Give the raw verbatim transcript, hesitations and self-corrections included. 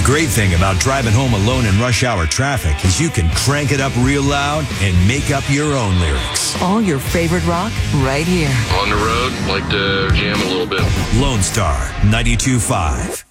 The great thing about driving home alone in rush hour traffic is you can crank it up real loud and make up your own lyrics. All your favorite rock right here. On the road, like to jam a little bit. Lone Star ninety-two point five.